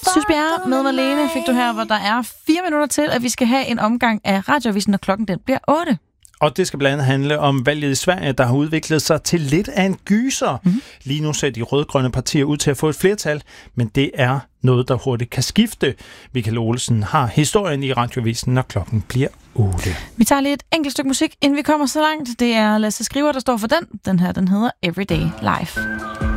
Sysbjerg med Marlene fik du her, hvor der er 4 minutter til, at vi skal have en omgang af Radioavisen, når klokken den bliver 8. Og det skal blandt andet handle om valget i Sverige, der har udviklet sig til lidt af en gyser. Lige nu ser de rød-grønne partier ud til at få et flertal, men det er noget, der hurtigt kan skifte. Michael Olsen har historien i Radioavisen, når klokken bliver 8. Vi tager lige et enkelt stykke musik, inden vi kommer så langt. Det er Lasse Skriver, der står for den. Den her, den hedder Everyday Life.